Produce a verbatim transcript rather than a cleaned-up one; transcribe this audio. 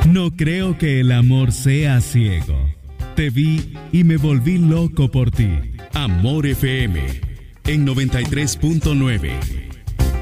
No creo que el amor sea ciego. Te vi y me volví loco por ti. Amor F M en noventa y tres punto nueve.